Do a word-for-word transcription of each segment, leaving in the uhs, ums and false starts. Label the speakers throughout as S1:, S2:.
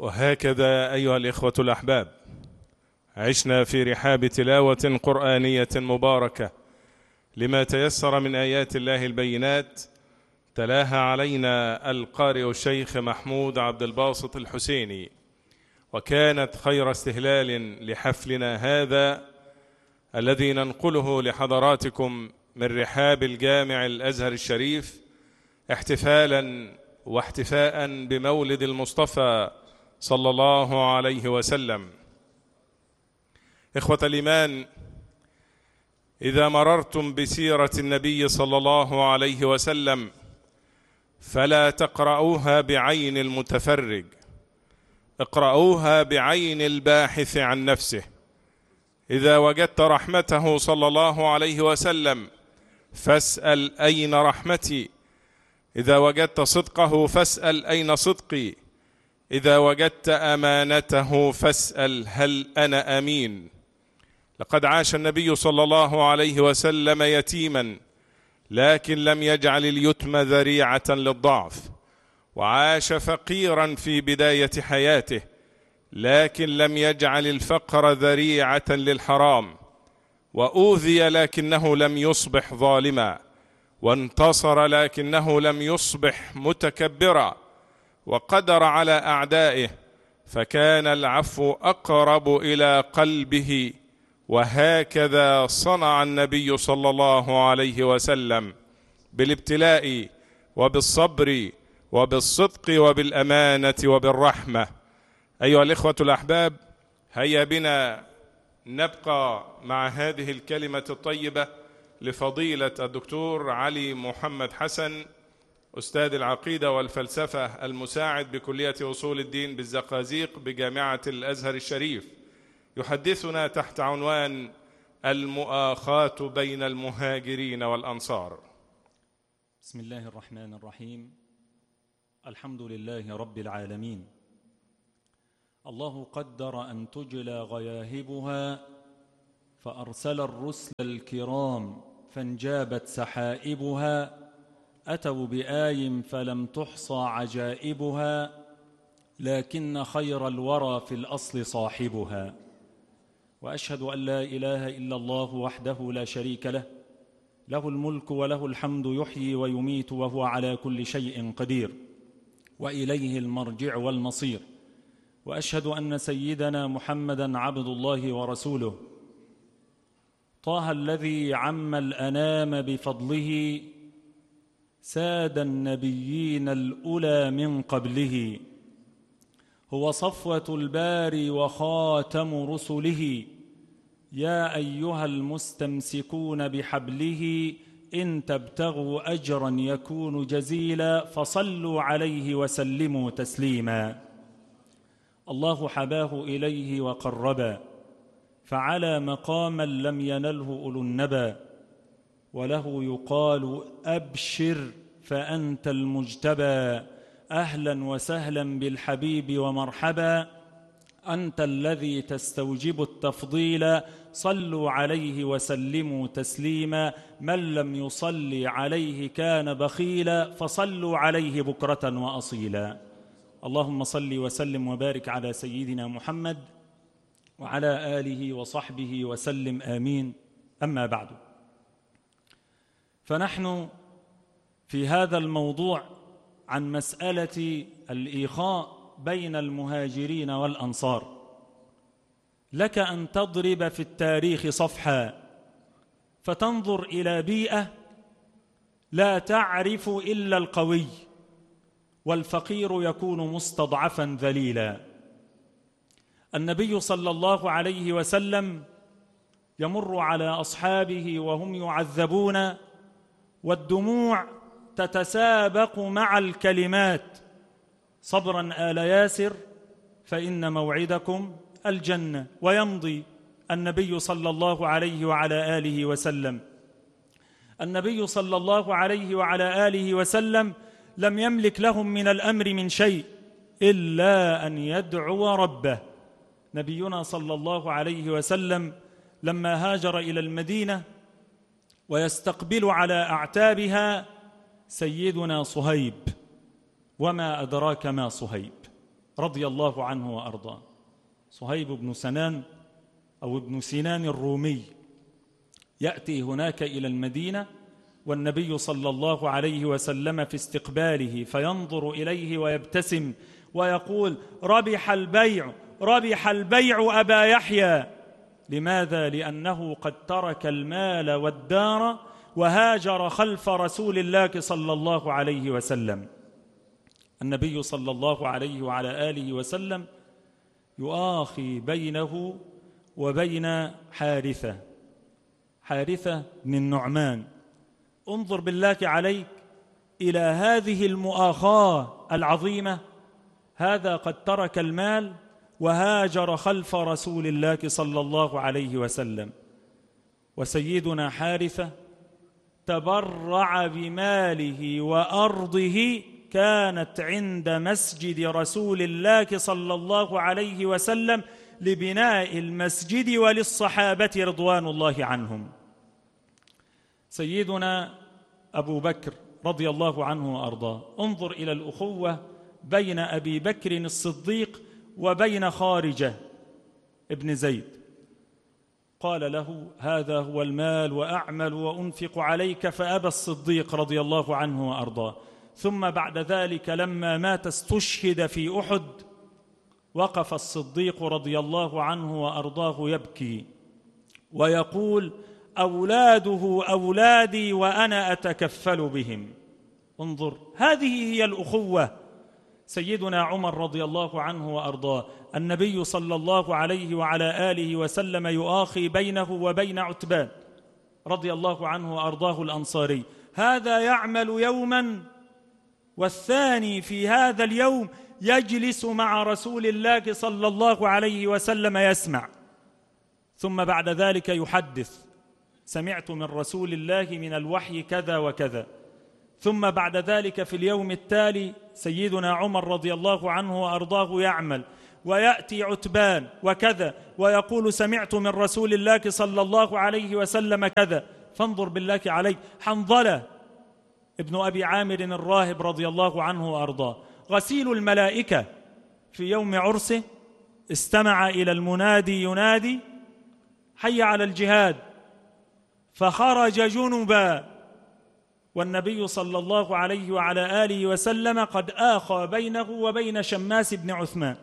S1: وهكذا أيها الإخوة الأحباب عشنا في رحاب تلاوة قرآنية مباركة لما تيسر من آيات الله البينات، تلاها علينا القارئ الشيخ محمود عبد الباسط الحسيني، وكانت خير استهلال لحفلنا هذا الذي ننقله لحضراتكم من رحاب الجامع الأزهر الشريف، احتفالا واحتفاء بمولد المصطفى صلى الله عليه وسلم. إخوة الإيمان، إذا مررتم بسيرة النبي صلى الله عليه وسلم فلا تقرؤوها بعين المتفرج، اقرؤوها بعين الباحث عن نفسه. إذا وجدت رحمته صلى الله عليه وسلم فاسأل أين رحمتي، إذا وجدت صدقه فاسأل أين صدقي، إذا وجدت أمانته فاسأل هل أنا أمين. لقد عاش النبي صلى الله عليه وسلم يتيما، لكن لم يجعل اليتم ذريعة للضعف، وعاش فقيرا في بداية حياته، لكن لم يجعل الفقر ذريعة للحرام، وأوذي لكنه لم يصبح ظالما، وانتصر لكنه لم يصبح متكبرا، وقدر على أعدائه فكان العفو أقرب إلى قلبه. وهكذا صنع النبي صلى الله عليه وسلم بالابتلاء وبالصبر وبالصدق وبالأمانة وبالرحمة. أيها الإخوة الأحباب، هيا بنا نبقى مع هذه الكلمة الطيبة لفضيلة الدكتور علي محمد حسن، أستاذ العقيدة والفلسفة المساعد بكلية أصول الدين بالزقازيق بجامعة الأزهر الشريف، يحدثنا تحت عنوان المؤاخاة بين المهاجرين والأنصار.
S2: بسم الله الرحمن الرحيم. الحمد لله رب العالمين. الله قدر أن تجلى غياهبها فأرسل الرسل الكرام فانجابت سحائبها، أتوا بآي فلم تحصى عجائبها، لكن خير الورى في الأصل صاحبها. وأشهد أن لا إله إلا الله وحده لا شريك له، له الملك وله الحمد، يحيي ويميت وهو على كل شيء قدير، وإليه المرجع والمصير. وأشهد أن سيدنا محمدًا عبد الله ورسوله، طه الذي عم الأنام بفضله، ساد النبيين الأولى من قبله، هو صفوة الباري وخاتم رسله. يا أيها المستمسكون بحبله، إن تبتغوا أجرا يكون جزيلا، فصلوا عليه وسلموا تسليما. الله حباه إليه وقربا، فعلى مقاما لم ينله أولو النبا، وله يقال أبشر فأنت المجتبى، أهلا وسهلا بالحبيب ومرحبا، أنت الذي تستوجب التفضيل، صلوا عليه وسلموا تسليما، من لم يصلي عليه كان بخيلا، فصلوا عليه بكرة وأصيلا. اللهم صل وسلم وبارك على سيدنا محمد وعلى آله وصحبه وسلم، آمين. أما بعد، فنحن في هذا الموضوع عن مسألة الإخاء بين المهاجرين والأنصار. لك أن تضرب في التاريخ صفحا فتنظر إلى بيئة لا تعرف إلا القوي، والفقير يكون مستضعفا ذليلا. النبي صلى الله عليه وسلم يمر على أصحابه وهم يعذبون، والدموع تتسابق مع الكلمات: صبرا آل ياسر فإن موعدكم الجنة. ويمضي النبي صلى الله عليه وعلى آله وسلم. النبي صلى الله عليه وعلى آله وسلم لم يملك لهم من الأمر من شيء إلا أن يدعو ربه. نبينا صلى الله عليه وسلم لما هاجر إلى المدينة ويستقبل على أعتابها سيدنا صهيب، وما أدراك ما صهيب؟ رضي الله عنه وأرضاه، صهيب بن سنان أو ابن سنان الرومي، يأتي هناك إلى المدينة والنبي صلى الله عليه وسلم في استقباله، فينظر إليه ويبتسم ويقول: ربح البيع، ربح البيع أبا يحيى. لماذا؟ لأنه قد ترك المال والدار وهاجر خلف رسول الله صلى الله عليه وسلم. النبي صلى الله عليه وعلى آله وسلم يؤاخي بينه وبين حارثة حارثة بن النعمان. انظر بالله عليك إلى هذه المؤاخاة العظيمة، هذا قد ترك المال وهاجر خلف رسول الله صلى الله عليه وسلم، وسيدنا حارثة تبرع بماله وأرضه كانت عند مسجد رسول الله صلى الله عليه وسلم لبناء المسجد وللصحابة رضوان الله عنهم. سيدنا أبو بكر رضي الله عنه وأرضاه، انظر إلى الأخوة بين أبي بكر الصديق وبين خارجة ابن زيد. قال له: هذا هو المال وأعمل وأنفق عليك، فأبى الصديق رضي الله عنه وأرضاه. ثم بعد ذلك لما مات استشهد في أحد، وقف الصديق رضي الله عنه وأرضاه يبكي ويقول: أولاده أولادي وأنا أتكفل بهم. انظر، هذه هي الأخوة. سيدنا عمر رضي الله عنه وأرضاه، النبي صلى الله عليه وعلى آله وسلم يؤاخي بينه وبين عتبان رضي الله عنه وأرضاه الأنصاري، هذا يعمل يوما والثاني في هذا اليوم يجلس مع رسول الله صلى الله عليه وسلم يسمع، ثم بعد ذلك يحدث: سمعت من رسول الله من الوحي كذا وكذا. ثم بعد ذلك في اليوم التالي سيدنا عمر رضي الله عنه وأرضاه يعمل، ويأتي عتبان وكذا ويقول: سمعت من رسول الله صلى الله عليه وسلم كذا. فانظر بالله عليك، حنظلة ابن أبي عامر الراهب رضي الله عنه وأرضاه، غسيل الملائكة، في يوم عرسه استمع إلى المنادي ينادي: حي على الجهاد، فخرج جنبا، والنبي صلى الله عليه وعلى آله وسلم قد آخى بينه وبين شماس بن عثمان.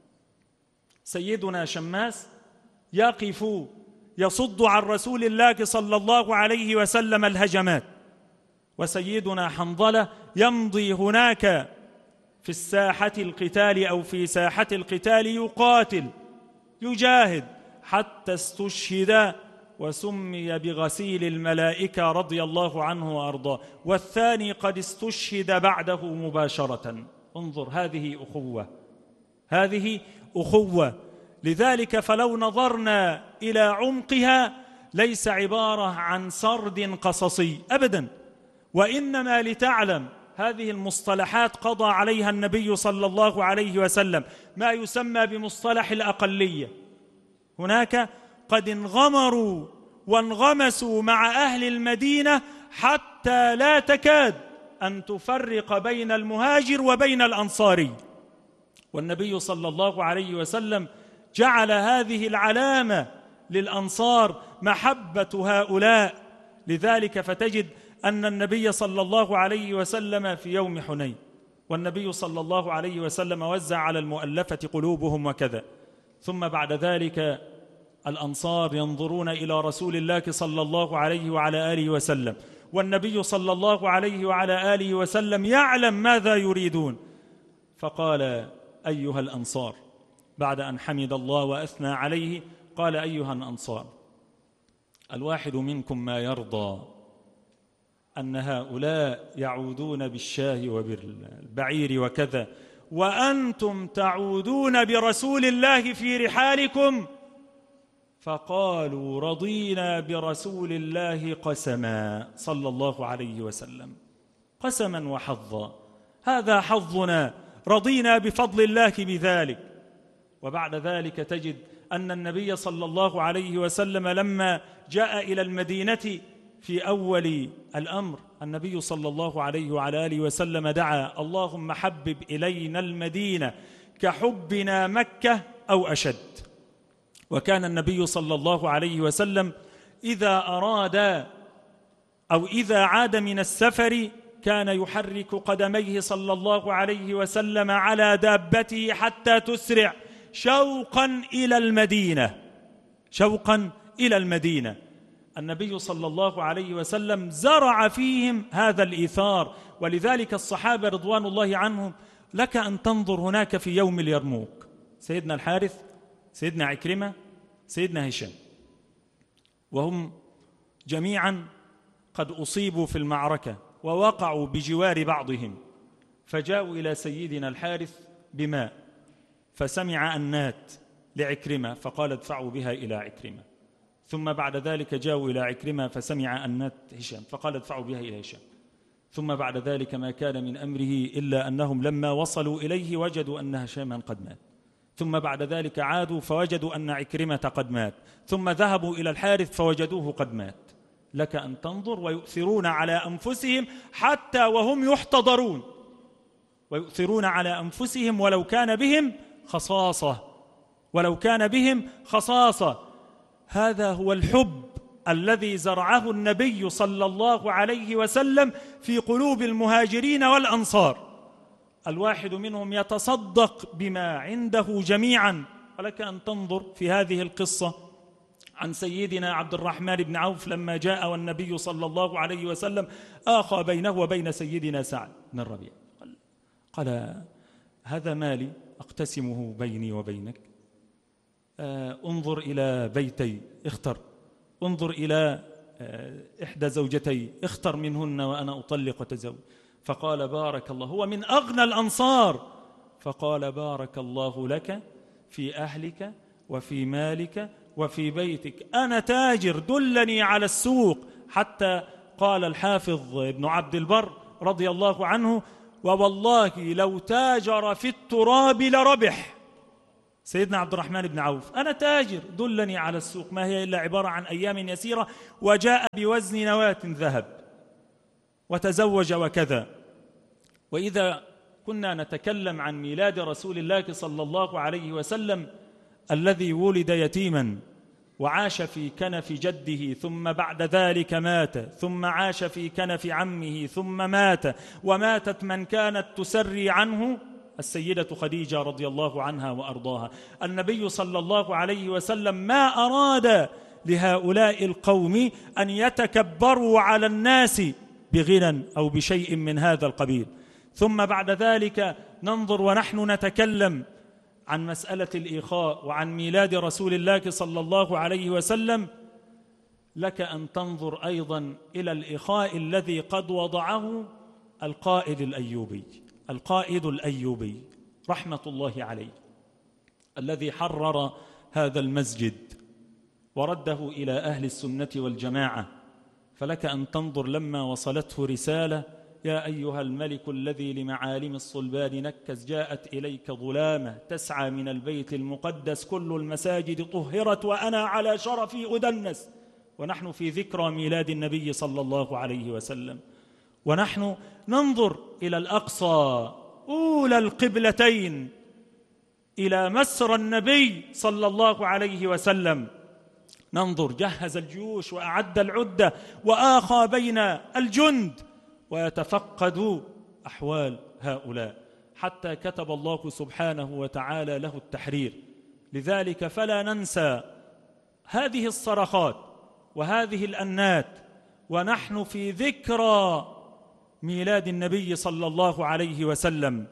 S2: سيدنا شماس يقف يصد عن رسول الله صلى الله عليه وسلم الهجمات، وسيدنا حنظلة يمضي هناك في الساحة القتال أو في ساحة القتال يقاتل يجاهد حتى استشهد وسمي بغسيل الملائكة رضي الله عنه وأرضاه، والثاني قد استشهد بعده مباشرة. انظر، هذه أخوة، هذه أخوة. لذلك فلو نظرنا إلى عمقها ليس عبارة عن سرد قصصي أبدا، وإنما لتعلم هذه المصطلحات قضى عليها النبي صلى الله عليه وسلم، ما يسمى بمصطلح الأقلية. هناك قد انغمروا وانغمسوا مع أهل المدينة حتى لا تكاد أن تفرق بين المهاجر وبين الأنصاري، والنبي صلى الله عليه وسلم جعل هذه العلامة للأنصار محبة هؤلاء. لذلك فتجد أن النبي صلى الله عليه وسلم في يوم حنين، والنبي صلى الله عليه وسلم وزع على المؤلفة قلوبهم وكذا، ثم بعد ذلك الأنصار ينظرون إلى رسول الله صلى الله عليه وعلى آله وسلم، والنبي صلى الله عليه وعلى آله وسلم يعلم ماذا يريدون، فقال: أيها الأنصار، بعد أن حمد الله وأثنى عليه قال: أيها الأنصار، الواحد منكم ما يرضى أن هؤلاء يعودون بالشاه وبالبعير وكذا، وأنتم تعودون برسول الله في رحالكم؟ فقالوا: رضينا برسول الله قسما صلى الله عليه وسلم، قسما وحظا، هذا حظنا، رضينا بفضل الله بذلك. وبعد ذلك تجد أن النبي صلى الله عليه وسلم لما جاء إلى المدينة في أول الأمر، النبي صلى الله عليه وعلى آله وسلم دعا: اللهم حبب إلينا المدينة كحبنا مكة أو أشد. وكان النبي صلى الله عليه وسلم إذا أراد أو إذا عاد من السفر كان يحرك قدميه صلى الله عليه وسلم على دابته حتى تسرع شوقا إلى المدينة، شوقا إلى المدينة. النبي صلى الله عليه وسلم زرع فيهم هذا الإيثار، ولذلك الصحابة رضوان الله عنهم لك أن تنظر هناك في يوم اليرموك سيدنا الحارث، سيدنا عكرمة، سيدنا هشام، وهم جميعا قد أصيبوا في المعركة ووقعوا بجوار بعضهم، فجاءوا إلى سيدنا الحارث بماء فسمع أنات لعكرمة فقال ادفعوا بها إلى عكرمة، ثم بعد ذلك جاءوا إلى عكرمة فسمع أنات هشام فقال ادفعوا بها إلى هشام، ثم بعد ذلك ما كان من أمره إلا أنهم لما وصلوا إليه وجدوا أن هشاما قد مات، ثم بعد ذلك عادوا فوجدوا أن عكرمة قد مات، ثم ذهبوا إلى الحارث فوجدوه قد مات. لك أن تنظر، ويؤثرون على أنفسهم حتى وهم يحتضرون، ويؤثرون على أنفسهم ولو كان بهم خصاصة، ولو كان بهم خصاصة. هذا هو الحب الذي زرعه النبي صلى الله عليه وسلم في قلوب المهاجرين والأنصار. الواحد منهم يتصدق بما عنده جميعا. ولك أن تنظر في هذه القصة عن سيدنا عبد الرحمن بن عوف لما جاء والنبي صلى الله عليه وسلم آخى بينه وبين سيدنا سعد بن الربيع، قال, قال هذا مالي أقتسمه بيني وبينك، آه انظر إلى بيتي اختر، انظر إلى آه إحدى زوجتي اختر منهن وأنا أطلق وتزوج. فقال بارك الله، هو من أغنى الأنصار، فقال بارك الله لك في أهلك وفي مالك وفي بيتك، أنا تاجر دلني على السوق. حتى قال الحافظ ابن عبد البر رضي الله عنه ووالله لو تاجر في التراب لربح. سيدنا عبد الرحمن بن عوف أنا تاجر دلني على السوق، ما هي إلا عبارة عن أيام يسيرة، وجاء بوزن نواة ذهب وتزوج وكذا. وإذا كنا نتكلم عن ميلاد رسول الله صلى الله عليه وسلم الذي ولد يتيما وعاش في كنف جده ثم بعد ذلك مات، ثم عاش في كنف عمه ثم مات، وماتت من كانت تسري عنه السيدة خديجة رضي الله عنها وأرضاها. النبي صلى الله عليه وسلم ما أراد لهؤلاء القوم أن يتكبروا على الناس بغنى أو بشيء من هذا القبيل. ثم بعد ذلك ننظر ونحن نتكلم عن مسألة الإخاء وعن ميلاد رسول الله صلى الله عليه وسلم، لك أن تنظر أيضا إلى الإخاء الذي قد وضعه القائد الأيوبي، القائد الأيوبي رحمة الله عليه، الذي حرر هذا المسجد ورده إلى أهل السنة والجماعة. فلك أن تنظر لما وصلته رسالة يا أيها الملك الذي لمعالم الصلبان نكز، جاءت إليك ظلامة تسعى من البيت المقدس، كل المساجد طهرت وأنا على شرفي أدنس. ونحن في ذكرى ميلاد النبي صلى الله عليه وسلم، ونحن ننظر إلى الأقصى أولى القبلتين، إلى مسرى النبي صلى الله عليه وسلم. ننظر جهز الجيوش وأعد العدة وآخى بين الجند ويتفقد أحوال هؤلاء، حتى كتب الله سبحانه وتعالى له التحرير. لذلك فلا ننسى هذه الصرخات وهذه الأنات ونحن في ذكرى ميلاد النبي صلى الله عليه وسلم.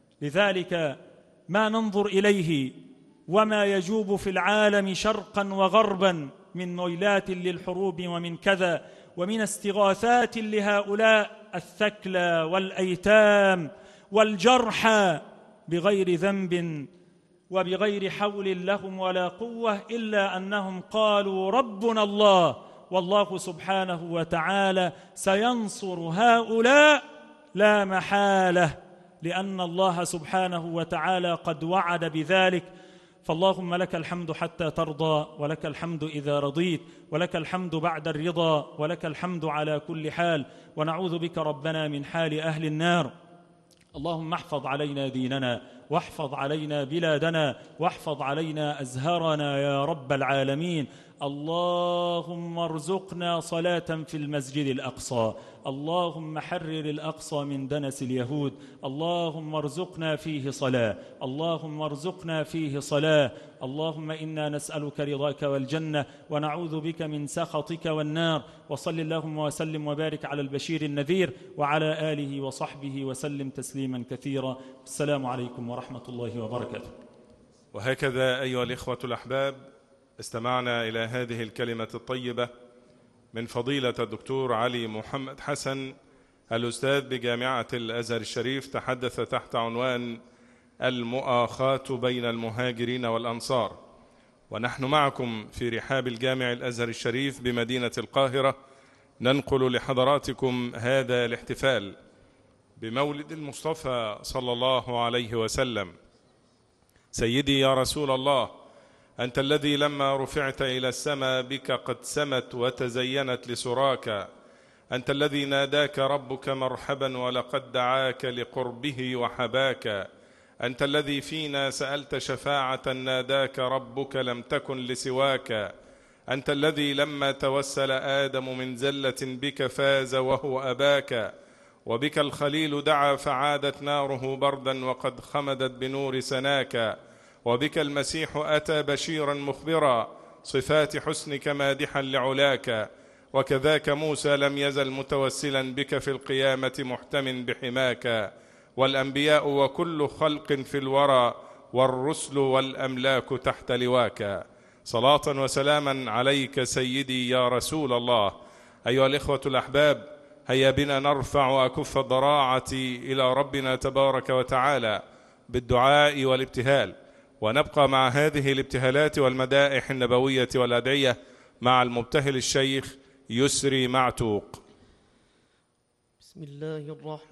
S2: لذلك ما ننظر إليه وما يجوب في العالم شرقا وغربا من نيلات للحروب ومن كذا، ومن استغاثات لهؤلاء الثكلى والأيتام والجرحى بغير ذنب وبغير حول لهم ولا قوة، إلا أنهم قالوا ربنا الله، والله سبحانه وتعالى سينصر هؤلاء لا محالة، لأن الله سبحانه وتعالى قد وعد بذلك. فاللهم لك الحمد حتى ترضى، ولك الحمد إذا رضيت، ولك الحمد بعد الرضا، ولك الحمد على كل حال. ونعوذ بك ربنا من حال أهل النار. اللهم احفظ علينا ديننا واحفظ علينا بلادنا، واحفظ علينا أزهرنا يا رب العالمين. اللهم ارزقنا صلاة في المسجد الأقصى، اللهم حرر الأقصى من دنس اليهود، اللهم ارزقنا فيه صلاة، اللهم ارزقنا فيه صلاة. اللهم إنا نسألك رضاك والجنة ونعوذ بك من سخطك والنار. وصل اللهم وسلم وبارك على البشير النذير وعلى آله وصحبه وسلم تسليما كثيرا. السلام عليكم ورحمة الله وبركاته.
S1: وهكذا أيها الإخوة الأحباب، استمعنا إلى هذه الكلمة الطيبة من فضيلة الدكتور علي محمد حسن، الأستاذ بجامعة الأزهر الشريف، تحدث تحت عنوان المؤاخاة بين المهاجرين والأنصار. ونحن معكم في رحاب الجامع الأزهر الشريف بمدينة القاهرة، ننقل لحضراتكم هذا الاحتفال بمولد المصطفى صلى الله عليه وسلم. سيدي يا رسول الله، أنت الذي لما رفعت إلى السماء بك قد سمت وتزينت لسراك، أنت الذي ناداك ربك مرحبا ولقد دعاك لقربه وحباك، أنت الذي فينا سألت شفاعة ناداك ربك لم تكن لسواك، أنت الذي لما توسل آدم من زلة بك فاز وهو أباك، وبك الخليل دعا فعادت ناره بردا وقد خمدت بنور سناك، وبك المسيح أتى بشيرا مخبرا صفات حسنك مادحا لعلاك، وكذاك موسى لم يزل متوسلا بك في القيامة محتم بحماك، والأنبياء وكل خلق في الورى والرسل والأملاك تحت لواك. صلاة وسلاما عليك سيدي يا رسول الله. أيها الإخوة الأحباب، هيا بنا نرفع أكف الضراعة إلى ربنا تبارك وتعالى بالدعاء والابتهال، ونبقى مع هذه الابتهالات والمدائح النبوية والأدعية مع المبتهل الشيخ يسري معتوق.
S3: بسم الله الرحمن